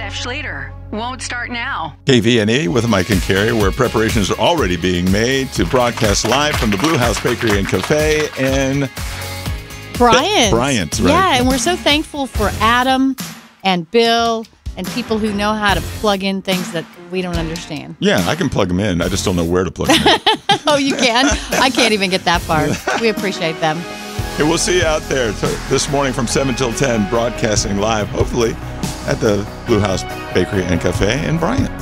Jeff Schlueter. Won't start now. KVNE with Mike and Carrie, where preparations are already being made to broadcast live from the Blue House Bakery and Cafe in Bryant. Bryant, right. Yeah, and we're so thankful for Adam and Bill and people who know how to plug in things that we don't understand. Yeah, I can plug them in. I just don't know where to plug them in. Oh, you can? I can't even get that far. We appreciate them. Hey, we'll see you out there this morning from 7 till 10, broadcasting live, hopefully, at the Blue House Bakery and Cafe in Bryant.